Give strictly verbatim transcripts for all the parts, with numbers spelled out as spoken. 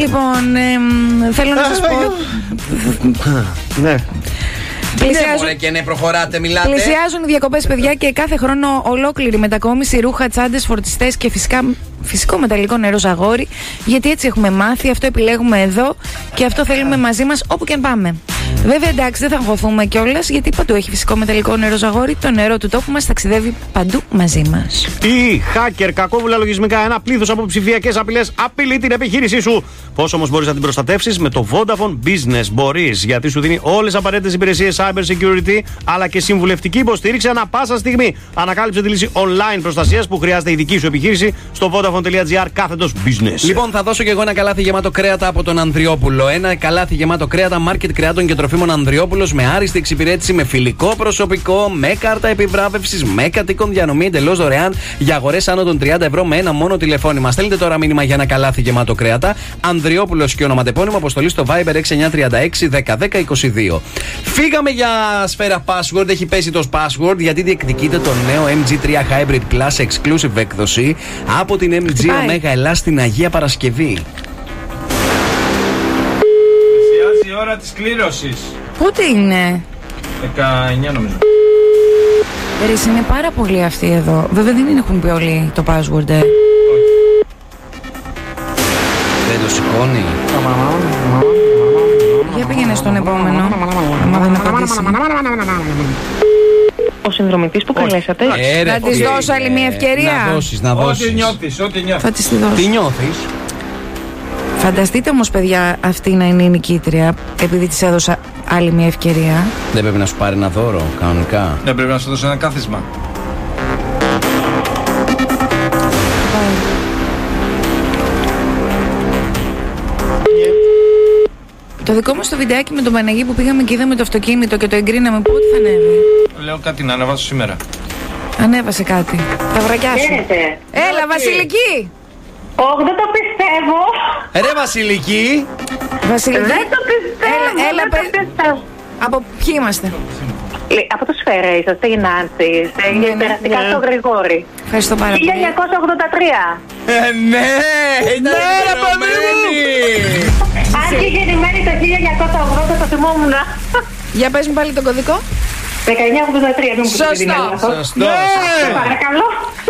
Λοιπόν, ε, θέλω να σας πω. Ναι. Πλησιάζουν... Ναι, και ναι, προχωράτε, μιλάτε. Πλησιάζουν οι διακοπές, παιδιά, και κάθε χρόνο ολόκληρη μετακόμιση, ρούχα, τσάντες, φορτιστές και φυσικά φυσικό μεταλλικό νερό ζαγόρι. Γιατί έτσι έχουμε μάθει, αυτό επιλέγουμε εδώ και αυτό θέλουμε μαζί μας όπου και αν πάμε. Βέβαια, εντάξει, δεν θα αγχωθούμε κιόλας, γιατί παντού έχει φυσικό μεταλλικό νερό ζαγόρι. Το νερό του τόπου μας ταξιδεύει παντού μαζί μας. Η hacker, κακόβουλα λογισμικά, ένα πλήθος από ψηφιακές απειλές απειλεί την επιχείρησή σου. Πώς όμως μπορείς να την προστατεύσεις? Με το Vodafone Business μπορείς, γιατί σου δίνει όλες τις απαραίτητες υπηρεσίες cyber security, αλλά και συμβουλευτική υποστήριξη ανά πάσα στιγμή. Ανακάλυψε τη λύση online προστασίας που χρειάζεται η δική σου επιχείρηση στο vodafone.gr κάθετος business. Λοιπόν, θα δώσω και εγώ ένα καλάθι γεμάτο κρέατα από τον Ανδριόπουλο. Ένα καλάθι γεμάτο κρέατα, market κρεάτων και τροφίμων Ανδριόπουλος, με άριστη εξυπηρέτηση, με φιλικό προσωπικό, με κάρτα επιβράβευσης, με κατοίκον διανομή εντελώς δωρεάν για αγορές άνω των τριάντα ευρώ με ένα μόνο τηλεφώνημα. Στέλνετε τώρα μήνυμα για ένα καλάθι γεμάτο κρέατα. Ανδριόπουλος και ονοματεπώνυμο, αποστολή στο Viber έξι εννιά τρία έξι δέκα δέκα είκοσι δύο. Φύγαμε για σφαίρα password, έχει πέσει το password, γιατί διεκδικείται το νέο εμ τζι τρία Hybrid Plus Exclusive έκδοση από την εμ τζι Omega Ελλάς στην Αγία Παρασκευή. Πλησιάζει η ώρα της κλήρωσης. Πότε είναι? δεκαεννιά νομίζω. Περίς, είναι πάρα πολλοί αυτοί εδώ. Βέβαια δεν έχουν πει όλοι το password, ε. Δεν το σηκώνει. Για πήγαινε στον επόμενο. Άμα δεν απαντήσει. Ο συνδρομητής που καλέσατε. Ε, ρε, Θα της ε, δώσω άλλη μια ευκαιρία. Να δώσεις, να δώσεις. Ό,τι νιώθεις, ό,τι νιώθεις. Θα της τη δώσω. Τι νιώθεις? Φανταστείτε όμως, παιδιά, αυτή να είναι η νικήτρια, επειδή της έδωσα άλλη μια ευκαιρία. Δεν πρέπει να σου πάρει ένα δώρο, κανονικά. Δεν πρέπει να σου δώσω ένα κάθισμα. Το δικό μας το βιντεάκι με τον Παναγί που πήγαμε και είδαμε το αυτοκίνητο και το εγκρίναμε, πότε θα ανέβει? Λέω κάτι να ανεβάσω σήμερα. Ανέβασε κάτι. Τα βρακιά σου. Χαίρετε. Έλα, Βασιλική! Όχι, δεν το πιστεύω. Ρε Βασιλική! Βασιλική. Δεν το πιστεύω. Έλα, έλα, δεν παι... το πιστεύω. Από ποιοι είμαστε? Λε- Από το Σφαίρα είσαστε, η Νάνση. Είστε Ναι, ναι. περαστικά στο Γρηγόρη. Ευχαριστώ πάρα χίλια πολύ. εννιακόσια ογδόντα τρία. Ε, ναι! Ήταν ενημερωμένη! Αν και γεννημένη το χίλια εννιακόσια ογδόντα το θυμόμουν. Για πες μου πάλι τον κωδικό. δεκαεννιά ογδόντα τρία, μην μου πείτε την Σωστό. άλλη. Σωστό. Παρακαλώ.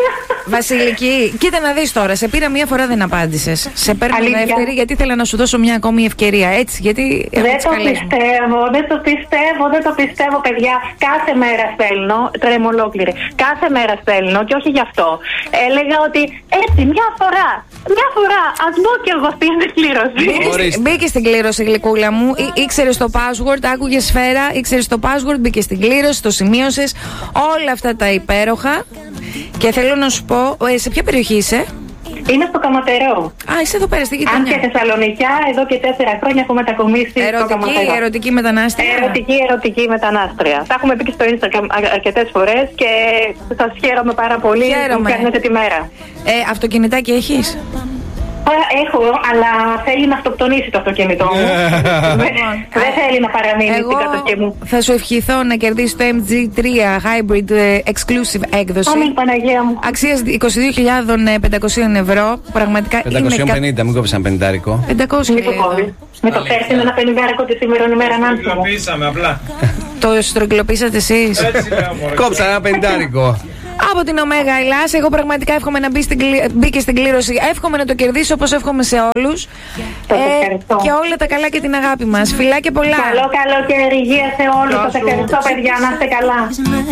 Βασιλική, κοίτα να δεις τώρα. Σε πήρα μία φορά, δεν απάντησες. Σε παίρνω Αλήθεια. δεύτερη, γιατί ήθελα να σου δώσω μια ακόμη ευκαιρία. Έτσι, γιατί έχω Δεν τις το καλές μου. πιστεύω, δεν το πιστεύω, δεν το πιστεύω, παιδιά. Κάθε μέρα στέλνω, τρέμω ολόκληρη. Κάθε μέρα στέλνω και όχι γι' αυτό. Έλεγα ότι έτσι, μια φορά, μια φορά, ας μπω κι εγώ στην κλήρωση. Ορίστε. Μπήκε στην κλήρωση, γλυκούλα μου. Ή- Ήξερες το password, άκουγες Σφαίρα, ήξερες το password, μπήκε στην κλήρωση, το σημείωσες. Όλα αυτά τα υπέροχα. Και θέλω να σου πω, ε, σε ποια περιοχή είσαι? Είναι στο Καματερό. Α, είσαι εδώ πέρα, στη Αν γειτονιά. και Θεσσαλονικιά, εδώ και τέσσερα χρόνια έχω μετακομίσει στο Ερωτική, Καματερό. ερωτική μετανάστρια. Ερωτική, ερωτική μετανάστρια. Τα έχουμε πει και στο Instagram αρκετές φορές και σας χαίρομαι πάρα πολύ που Χαίρομαι. κάνετε τη μέρα. Ε, αυτοκινητάκι έχεις? Τώρα έχω, αλλά θέλει να αυτοκτονήσει το αυτοκίνητό μου. Δεν δεν θέλει να παραμείνει στην κατοχή μου. Θα σου ευχηθώ να κερδίσεις το εμ τζι τρία Hybrid ε, Exclusive έκδοση. Αμήν, Παναγία μου. Αξίας είκοσι δύο χιλιάδες πεντακόσια ευρώ. Πραγματικά πεντακόσια πενήντα, μην κόβεις ένα πενηντάρικο. πεντακόσια Μην το λέω. κόβει. Με το πέφτει ένα πενηντάρικο τη σήμερα ημέρα να έρθει. Υλοποιήσαμε απλά. Το στρογγυλοποίησατε εσείς? Έτσι λέω, μωρέ. Κόψα ένα πενηντάρικο. Από την Omega Ελλάς, εγώ πραγματικά εύχομαι να μπει στην, κλη- μπήκε στην κλήρωση. Εύχομαι να το κερδίσει, όπως εύχομαι σε όλους. Σας ευχαριστώ. και όλα τα καλά και την αγάπη μας. Φιλάκια πολλά. Καλό καλοκαίρι, υγεία σε όλους. Σας ευχαριστώ, παιδιά. Να είστε καλά.